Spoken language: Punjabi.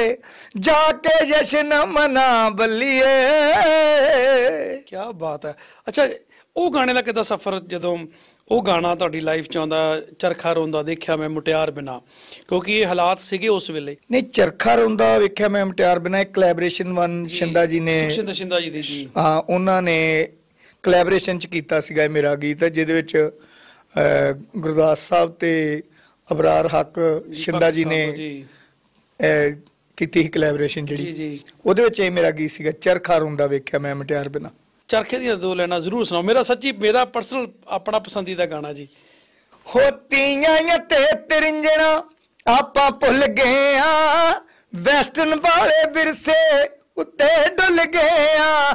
जाके जश्न मना बल्लिए। क्या बात है। अच्छा ਉਹ ਗਾਣੇ ਦਾ ਕਿੱਦਾਂ ਸਫ਼ਰ, ਜਦੋਂ ਉਹ ਗਾਣਾ ਤੁਹਾਡੀ ਲਾਈਫ 'ਚ ਆਉਂਦਾ, ਚਰਖਾ ਰੋਂਦਾ ਦੇਖਿਆ ਮੈਂ ਮੁਟਿਆਰ ਬਿਨਾ, ਕਿਉਂਕਿ ਇਹ ਹਾਲਾਤ ਸੀਗੇ ਉਸ ਵੇਲੇ। ਨਹੀਂ, ਚਰਖਾ ਰੋਂਦਾ ਵੇਖਿਆ ਮੈਂ ਮੁਟਿਆਰ ਬਿਨਾ ਇੱਕ ਕੋਲੈਬੋਰੇਸ਼ਨ ਸ਼ਿੰਦਾ ਜੀ ਨੇ, ਸੁਖਸ਼ਿੰਦਰ ਸ਼ਿੰਦਾ ਜੀ ਦੀ ਜੀ, ਹਾਂ ਉਹਨਾਂ ਨੇ ਕੋਲੈਬੋਰੇਸ਼ਨ ਚ ਕੀਤਾ ਸੀਗਾ ਇਹ ਮੇਰਾ ਗੀਤ, ਜਿਹਦੇ ਵਿੱਚ ਗੁਰਦਾਸ ਸਾਹਿਬ ਤੇ ਅਬਰਾਰ ਹੱਕ ਸ਼ਿੰਦਾ ਜੀ ਨੇ ਕੀਤੀ ਸੀ ਕੋਲੈਬੋਰੇਸ਼ਨ ਜਿਹੜੀ, ਜੀ ਉਹਦੇ ਵਿੱਚ ਇਹ ਮੇਰਾ ਗੀਤ ਸੀਗਾ ਚਰਖਾ ਰੋਂਦਾ ਵੇਖਿਆ ਮੈਂ ਮੁਟਿਆਰ ਬਿਨਾ। ਚਰਖੇ ਦੀਆਂ ਦੋ ਲੈਣਾ ਜ਼ਰੂਰ ਸੁਣਾਓ, ਮੇਰਾ ਸੱਚੀ ਮੇਰਾ ਪਰਸਨਲ ਆਪਣਾ ਪਸੰਦੀਦਾ ਗਾਣਾ ਜੀ। ਹੋਤੀਆਂ ਤੇ ਤਰਿੰਜਣਾ ਆਪਾਂ ਭੁੱਲ ਗਏ ਆ, ਵੈਸਟਰਨ ਵਾਲੇ ਵਿਰਸੇ ਉੱਤੇ ਡੁੱਲ ਗਏ ਆ,